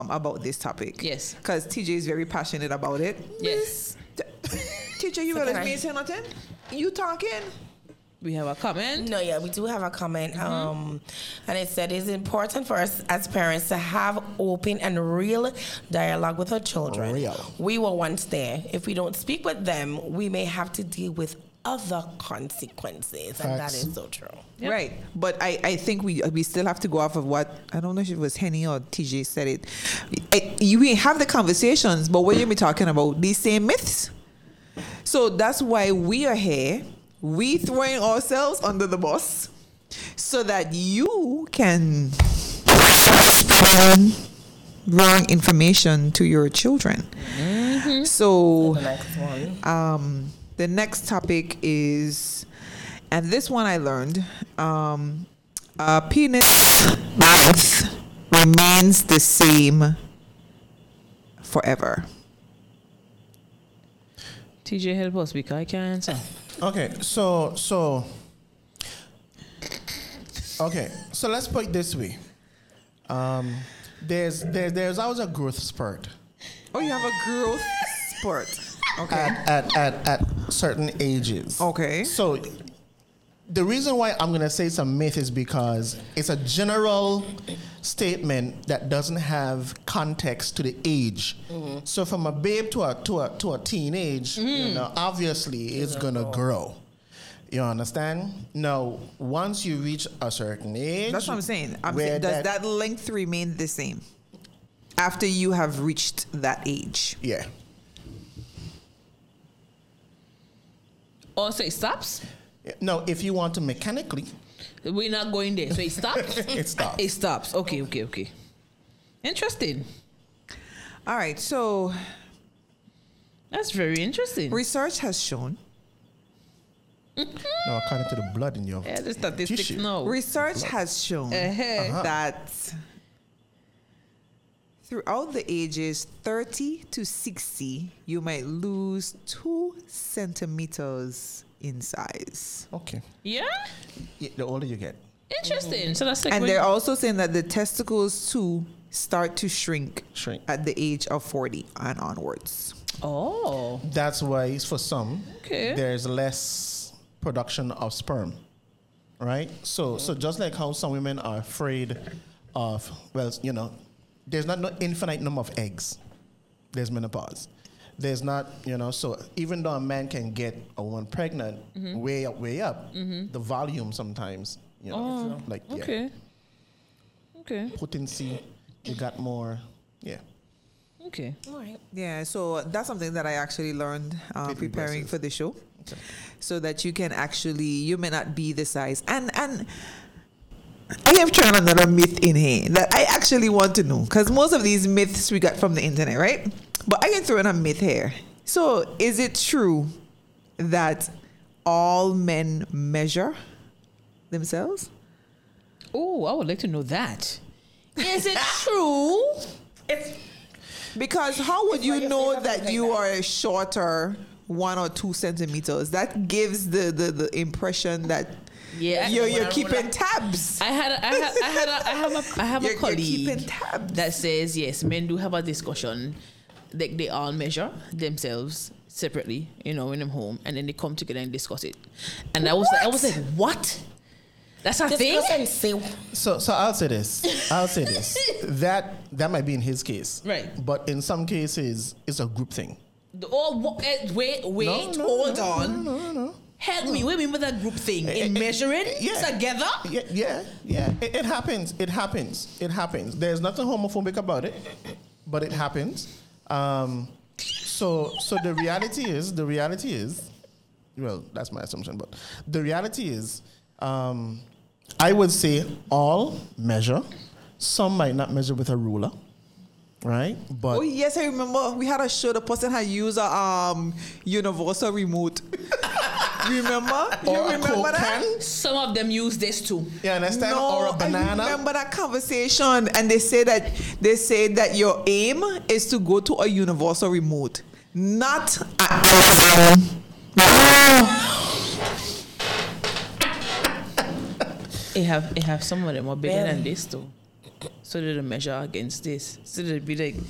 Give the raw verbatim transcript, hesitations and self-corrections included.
about this topic. Yes. Because T J is very passionate about it. Yes. T J, you So realize can I- me say nothing? You talking? We have a comment. No, yeah, we do have a comment. Um, and it said it's important for us as parents to have open and real dialogue with our children. Real. We were once there. If we don't speak with them, we may have to deal with other consequences. And that Facts. is so true. Yep. Right. But I, I think we we still have to go off of what, I don't know if it was Henny or T J said it. I, you we have the conversations, but what you be talking about? These same myths. So that's why we are here. We throwing ourselves under the bus so that you can spread wrong information to your children. Mm-hmm. So The next one. um, the next topic is, and this one I learned, um, uh, penis length remains the same forever. T J, help us because I can't answer. Okay, so so okay, so let's put it this way. Um, there's there, there's always a growth spurt Oh, you have a growth spurt. Okay. at, at, at, at certain ages. Okay. So the reason why I'm gonna say it's a myth is because it's a general statement that doesn't have context to the age. So from a babe to a to a to a teenage, you know, obviously it's gonna grow. You understand? Now, once you reach a certain age, That's what I'm saying. I'm where saying, does that, length remain the same after you have reached that age? yeah. Oh, so it stops? No, if you want to mechanically, We're not going there. So it stops? it stops. It stops. Okay, okay, okay. Interesting. All right. So That's very interesting. research has shown No, according to the blood in your Yeah, the statistics tissue. now. research has shown Uh-huh. that throughout the ages thirty to sixty, you might lose two centimeters in size. Okay. Yeah? Yeah, the older you get. Interesting. So that's like And when- they're also saying that the testicles too start to shrink Shrink. at the age of forty and onwards. Oh. That's why for some, Okay. there's less production of sperm, right? So, so just like how some women are afraid of, well, you know, there's not no infinite number of eggs. There's menopause. There's not, you know, so even though a man can get a woman pregnant, way up, way up, the volume sometimes, you know, like yeah, Okay. Okay. potency, you got more, yeah. Okay. All right. Yeah, so that's something that I actually learned uh, It preparing regresses. for the show, Okay. so that you can actually, you may not be the size. And and I am trying another myth in here that I actually want to know, because most of these myths we got from the internet, right? But I can throw in a myth here. So is it true that all men measure themselves? Oh, I would like to know that. Is it true? It's Because how would you why you know say that something you like are shorter one or two centimeters? That gives the, the, the impression that Yeah. you're, when you're I- keeping when I- tabs. I had a, I had I had a, I have a I have You're, a you're colleague keeping tabs. that says yes, men do have a discussion. Like they all measure themselves separately, you know, when they're home, and then they come together and discuss it. And I was like, I was like, what? That's a this thing. person say So, so I'll say this. I'll say this. That that might be in his case, Right. But in some cases, it's a group thing. Oh, wha- eh, wait, wait, No, no, hold no, on. No, no, no. Help me. What do you mean by that group thing? In eh, measuring yeah. together? Yeah, yeah, yeah. It, it happens. It happens. It happens. There's nothing homophobic about it, but it happens. Um, so, so the reality is, the reality is, well, that's my assumption, but the reality is, um, I would say all measure. Some might not measure with a ruler, right? But Oh yes, I remember we had a show. The person had used a um universal remote. Remember? You or a remember Coke that? can, Some of them use this too. you understand? No, or a I banana. remember that conversation, and they say that they say that your aim is to go to a universal remote, not a It have it have some of them are bigger Really? than this too. So they'd measure against this. So they'd be like,